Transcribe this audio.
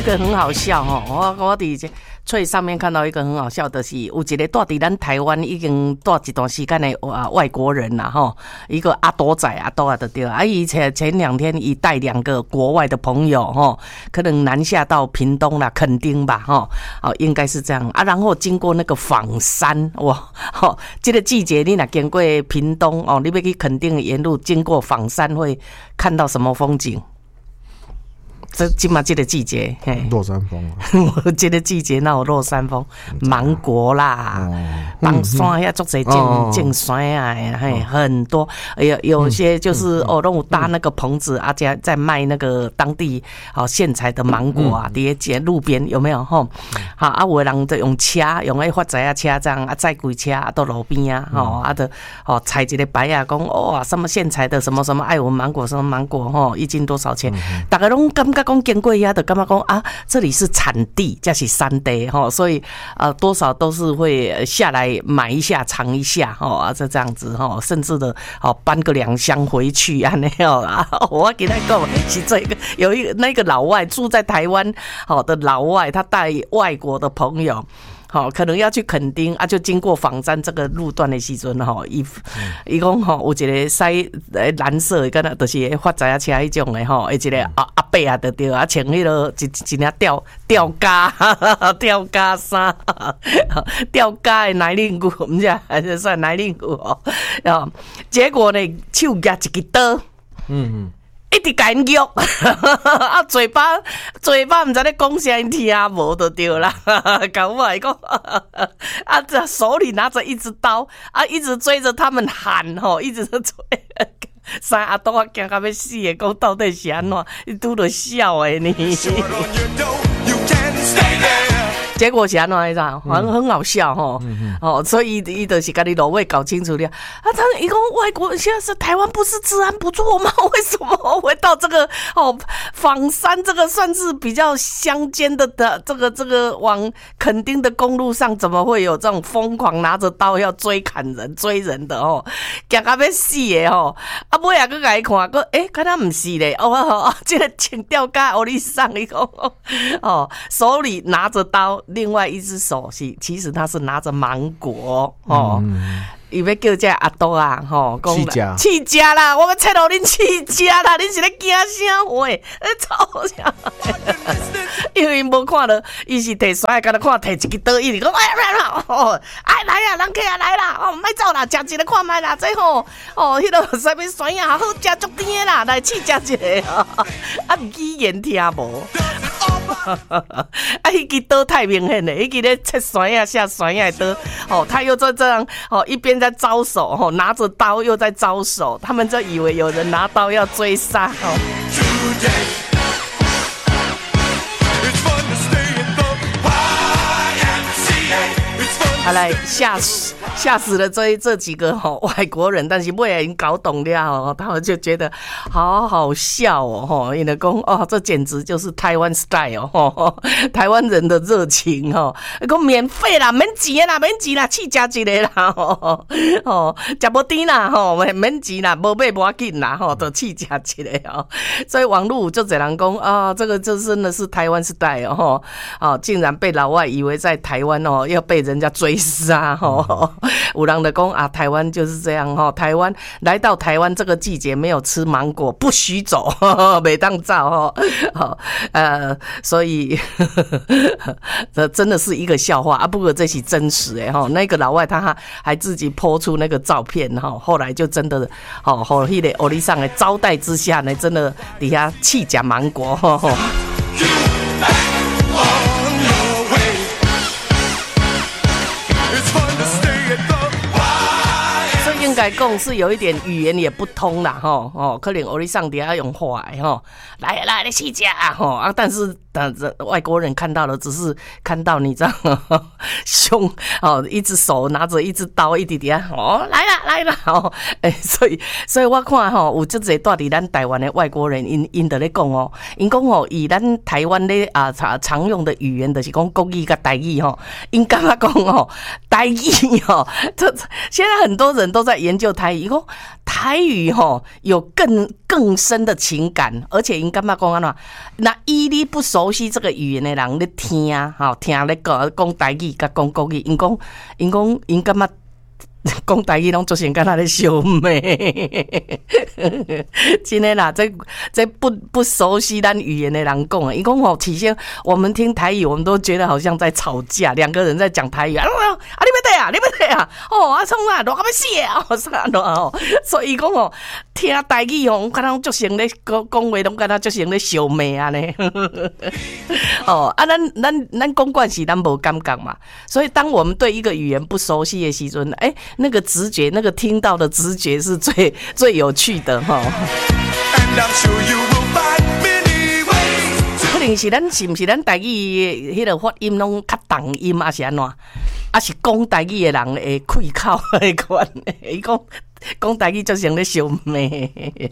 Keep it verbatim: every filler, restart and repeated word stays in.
个很好笑哦，我我伫脆上面看到一个很好笑的是，有一个住伫咱台湾已经住一段时间的啊外国人啦吼，一个阿多仔阿多啊的对啊，伊前前两天伊带两个国外的朋友吼，可能南下到屏东啦、垦丁吧吼，哦应该是这样啊，然后经过那个枋山哇，吼，这个季节你若经过屏东哦，你要去垦丁的沿路经过枋山会看到什么风景？这今嘛这个季节， 落山风、啊， 我这个季节那有落山风，芒果啦，芒山遐足侪种种山啊，嘿，很多，有有些就是哦，让我搭那个棚子，啊，家在卖那个当地哦现采的芒果啊，伫街路边有没有吼？好啊，有的人就用车，用迄发财啊车这样啊，载几车啊到路边啊，吼啊的哦采一个牌啊，讲哦什么现采的什么什么爱文芒果什么芒果吼，一斤多少钱？大家拢感觉。讲经过遐的干嘛讲啊？这里是产地，这是山地哈，所以呃多少都是会下来买一下尝一下哈啊，这这样子哈，甚至的哦搬个两箱回去啊那样啊。我给他讲是这个有一个那个老外住在台湾好的老外，他带外国的朋友。好，可能要去垦丁啊，就经过枋山这个路段的时阵吼，伊伊讲吼有一个西蓝色，敢若就是发财车迄种的吼，一个阿阿伯啊，就对啊，穿迄个一一领吊吊嘎吊嘎衫，吊嘎的奶令裤，唔知还是算奶令裤哦。结果呢，手夹一支刀，嗯嗯。一直甲因喐，啊嘴巴嘴巴唔知咧讲啥，因听无就对啦。搞我来讲，啊这手里拿着一支刀，啊一直追着他们喊吼，一直追。三阿东啊，惊到要死的，讲到底是安怎？你拄着笑诶你。结果是安怎样？知很很好笑吼，嗯、哦，所以伊就是跟你老外搞清楚了。啊，他一个外国现在是台湾，不是治安不错吗？为什么会到这个哦枋山这个算是比较乡间的的这个这个往垦丁的公路上，怎么会有这种疯狂拿着刀要追砍人追人的哦？惊到要死的哦！啊，尾啊，佮甲伊看，佮诶，敢若唔是咧？哦哦，这个穿吊架，欧里上伊讲哦，手里拿着刀。另外一只手是，其实他是拿着芒果哦，伊、嗯、要叫这阿多啊，吼， 气家气家啦，我要切到恁气家啦，恁是咧惊啥话？咧吵啥？因为无看到，伊是摕甩，敢若看摕一支刀，伊就讲哎呀，哦，哎来啊，人客啊来啦，哦，莫走啦，食一个看卖啦，这吼，哦，迄个啥物酸啊，好食足甜啦，来试食一个，啊，语言听无。啊，迄支刀太明显了，迄支咧切酸呀、下酸呀的刀，哦，他又在这样，哦，一边在招手，哦，拿着刀又在招手，他们就以为有人拿刀要追杀，哦。他来吓死吓死了这这几个吼外国人，但是我也已经搞懂了哦，他们就觉得好好笑哦吼，因为讲哦，这简直就是台湾 style 哦，台湾人的热情哦，讲免费啦，免钱啦，免钱啦，去食一个啦哦哦，食无甜啦吼，免钱啦，无买无要紧啦吼，就去食一个哦。所以网络有就这人讲啊，这个这真的是台湾 style 哦，哦，竟然被老外以为在台湾哦要被人家追。是啊，吼，有人就讲啊，台湾就是这样哈。台湾来到台湾这个季节没有吃芒果不许走，没当照哈。呃，所以这真的是一个笑话啊。不过这是真实哎哈。那个老外他还自己 po 出那个照片哈，后来就真的哦，和那个欧丽上的招待之下呢，真的底下弃甲芒果哈。应该讲是有一点语言也不通啦，吼哦，可能欧里上底下用话诶，吼，来来来去吃啊，吼啊，但是但外国人看到了，只是看到你这样凶哦，一只手拿着一只刀，一直底下哦来啦来啦，哦，诶、欸，所以所以我看吼，有这侪住伫咱台湾的外国人，因因在咧讲哦，因讲哦，以咱台湾咧啊常常用的语言就是讲国语甲台语吼，因感觉讲哦，台语哦，这现在很多人都在研究台语，讲台语吼有更更深的情感，而且因感觉讲安怎，那依你不熟熟悉这个语言的人咧听，吼听咧讲讲台语甲讲国语，因讲因讲因感觉。讲台语拢做成敢若咧小妹，真的啦，这这不不熟悉咱语言的人讲啊，伊讲哦，起先我们听台语，我们都觉得好像在吵架，两个人在讲台语啊，啊你要对啊，你要对啊，哦啊创啊，乱个要死啊，哦啥乱哦，所以讲哦，听台语哦，敢若做成咧讲讲话，拢敢若做成咧小妹啊咧，哦啊，咱咱咱讲惯是咱无感觉嘛，所以当我们对一个语言不熟悉的时阵，哎、欸。那个直觉，那个听到的直觉是最最有趣的哈。可能是咱是不是咱台语迄个发音拢较重音，还是安怎？还是讲台语的人会开口的款？伊讲讲台语就成咧小妹。